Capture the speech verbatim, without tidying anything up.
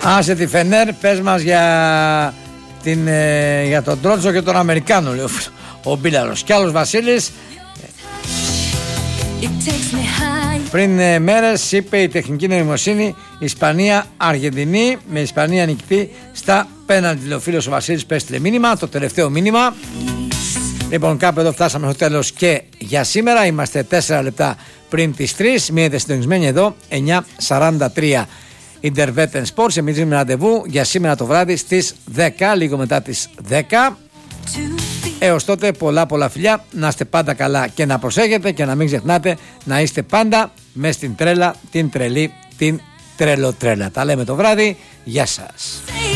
Άσε τη Φενέρ, πες μας για, την, ε, για τον Τρότσο και τον Αμερικάνο, λέει ο, ο Μπίλαρος. Κι άλλος Βασίλης. Πριν ε, μέρες είπε η τεχνική νοημοσύνη Ισπανία-Αργεντινή, με Ισπανία νικητή στα πέναλτι. Λέει ο φίλος ο Βασίλης, πες τηλε μήνυμα, το τελευταίο μήνυμα. Λοιπόν, κάπου εδώ φτάσαμε στο τέλος και για σήμερα. Είμαστε τέσσερα λεπτά πριν τις τρεις. Μείνετε συντονισμένοι εδώ, εννιά σαράντα τρία. Intervetten Sports, εμείς δίνουμε ραντεβού για σήμερα το βράδυ στις δέκα, λίγο μετά τις δέκα. Έως τότε πολλά πολλά φιλιά, να είστε πάντα καλά και να προσέχετε και να μην ξεχνάτε να είστε πάντα μες στην τρέλα, την τρελή, την τρελοτρέλα. Τα λέμε το βράδυ, γεια σας.